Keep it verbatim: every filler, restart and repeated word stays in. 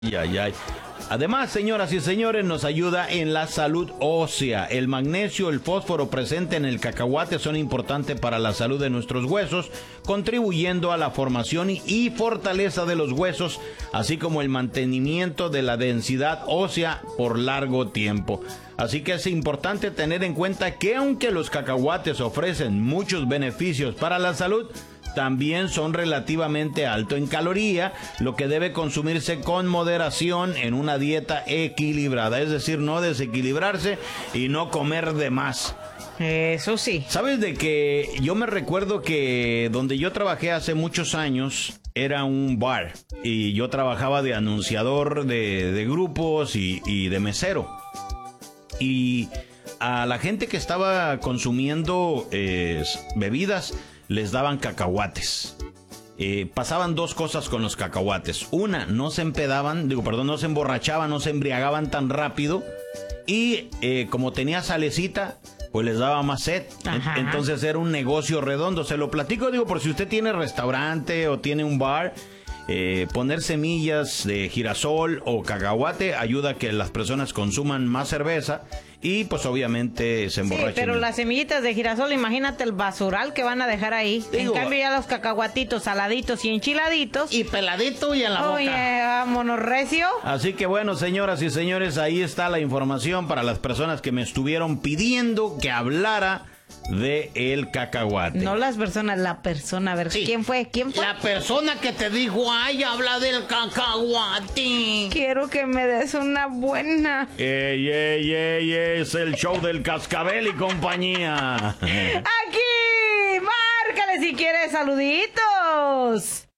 Ay, ay, ay. Además, señoras y señores, nos ayuda en la salud ósea. El magnesio, el fósforo presente en el cacahuate son importantes para la salud de nuestros huesos, contribuyendo a la formación y fortaleza de los huesos, así como el mantenimiento de la densidad ósea por largo tiempo. Así que es importante tener en cuenta que aunque los cacahuates ofrecen muchos beneficios para la salud, también son relativamente alto en caloría, lo que debe consumirse con moderación en una dieta equilibrada, es decir, no desequilibrarse y no comer de más. Eso sí. ¿Sabes de que yo me recuerdo que donde yo trabajé hace muchos años era un bar y yo trabajaba de anunciador de, de grupos y, y de mesero? Y a la gente que estaba consumiendo eh, bebidas les daban cacahuates. Eh, pasaban dos cosas con los cacahuates. Una, no se empedaban, digo, perdón, no se emborrachaban, no se embriagaban tan rápido. Y eh, como tenía salecita, pues les daba más sed. Ajá. Entonces era un negocio redondo. Se lo platico, digo, por si usted tiene restaurante o tiene un bar. Eh, poner semillas de girasol o cacahuate ayuda a que las personas consuman más cerveza y pues obviamente se emborrachen. Sí, pero las semillitas de girasol, imagínate el basural que van a dejar ahí. Digo, en cambio ya los cacahuatitos saladitos y enchiladitos. Y peladito y en la boca. Oye, vámonos recio. Así que bueno, señoras y señores, ahí está la información para las personas que me estuvieron pidiendo que hablara de el cacahuate. No las personas, la persona. A ver, sí. ¿quién fue? ¿Quién fue? La persona que te dijo, ay, habla del cacahuate. Quiero que me des una buena. Ey, ey, ey, es el show del Cascabel y compañía. Aquí, márcale si quieres saluditos.